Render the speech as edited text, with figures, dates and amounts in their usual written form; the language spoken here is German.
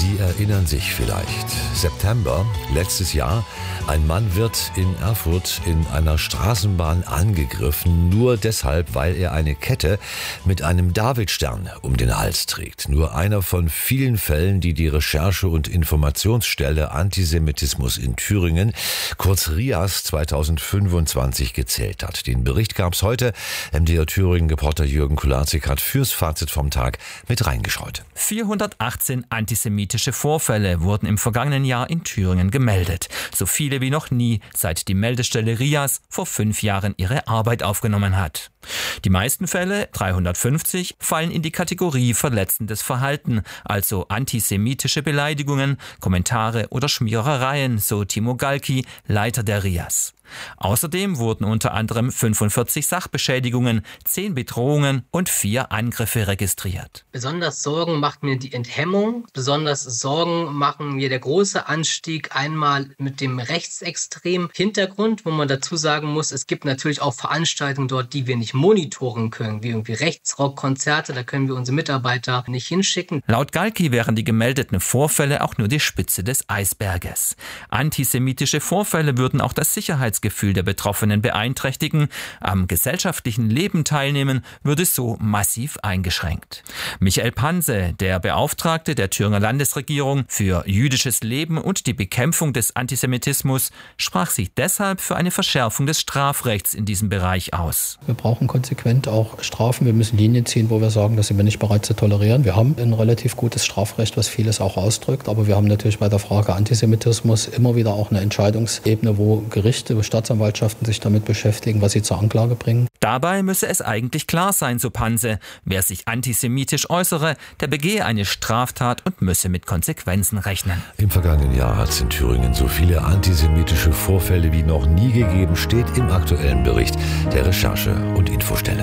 Sie erinnern sich vielleicht. September, letztes Jahr, ein Mann wird in Erfurt in einer Straßenbahn angegriffen, nur deshalb, weil er eine Kette mit einem Davidstern um den Hals trägt. Nur einer von vielen Fällen, die die Recherche- und Informationsstelle Antisemitismus in Thüringen, kurz RIAS 2025, gezählt hat. Den Bericht gab es heute. MDR Thüringen-Reporter Jürgen Kularczyk hat fürs Fazit vom Tag mit reingeschaut. 418 antisemitische Vorfälle wurden im vergangenen Jahr in Thüringen gemeldet. So viele wie noch nie, seit die Meldestelle RIAS vor 5 Jahren ihre Arbeit aufgenommen hat. Die meisten Fälle, 350, fallen in die Kategorie verletzendes Verhalten, also antisemitische Beleidigungen, Kommentare oder Schmierereien, so Timo Galki, Leiter der RIAS. Außerdem wurden unter anderem 45 Sachbeschädigungen, 10 Bedrohungen und 4 Angriffe registriert. Besonders Sorgen macht mir die Enthemmung. Besonders Sorgen machen mir der große Anstieg einmal mit dem rechtsextremen Hintergrund, wo man dazu sagen muss, es gibt natürlich auch Veranstaltungen dort, die wir nicht monitoren können, wie irgendwie Rechtsrockkonzerte, da können wir unsere Mitarbeiter nicht hinschicken. Laut Galki wären die gemeldeten Vorfälle auch nur die Spitze des Eisberges. Antisemitische Vorfälle würden auch das Sicherheitsgefühl der Betroffenen beeinträchtigen. Am gesellschaftlichen Leben teilnehmen würde so massiv eingeschränkt. Michael Panse, der Beauftragte der Thüringer Landesregierung für jüdisches Leben und die Bekämpfung des Antisemitismus, sprach sich deshalb für eine Verschärfung des Strafrechts in diesem Bereich aus. Wir brauchen konsequent auch Strafen. Wir müssen Linien ziehen, wo wir sagen, das sind wir nicht bereit zu tolerieren. Wir haben ein relativ gutes Strafrecht, was vieles auch ausdrückt. Aber wir haben natürlich bei der Frage Antisemitismus immer wieder auch eine Entscheidungsebene, wo Gerichte, wo Staatsanwaltschaften sich damit beschäftigen, was sie zur Anklage bringen. Dabei müsse es eigentlich klar sein, so Panse, wer sich antisemitisch äußere, der begehe eine Straftat und müsse mit Konsequenzen rechnen. Im vergangenen Jahr hat es in Thüringen so viele antisemitische Vorfälle wie noch nie gegeben, steht im aktuellen Bericht der Recherche- und Infostelle.